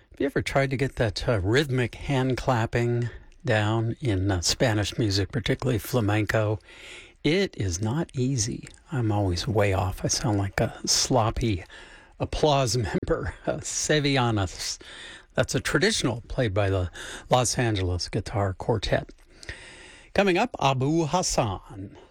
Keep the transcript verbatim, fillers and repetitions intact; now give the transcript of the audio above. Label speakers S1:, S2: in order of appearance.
S1: Have you ever tried to get that uh, rhythmic hand clapping down in uh, Spanish music, particularly flamenco? It is not easy. I'm always way off. I sound like a sloppy applause member. Uh, Sevillanas. That's a traditional played by the Los Angeles Guitar Quartet. Coming up, Abu Hassan.